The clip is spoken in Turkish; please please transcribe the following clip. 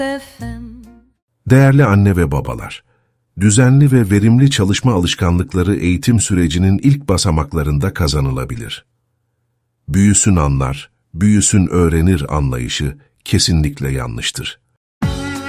Değerli anne ve babalar, düzenli ve verimli çalışma alışkanlıkları eğitim sürecinin ilk basamaklarında kazanılabilir. Büyüsün anlar, büyüsün öğrenir anlayışı kesinlikle yanlıştır.